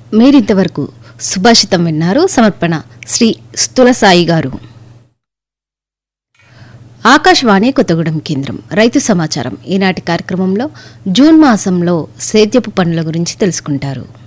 మీరింతవరకు సుభాషితం విన్నారు. సమర్పణ శ్రీ స్థులసాయి గారు. ఆకాశవాణి కొత్తగూడెం కేంద్రం. రైతు సమాచారం. ఈనాటి కార్యక్రమంలో జూన్ మాసంలో సేద్యపు పనుల గురించి తెలుసుకుంటారు.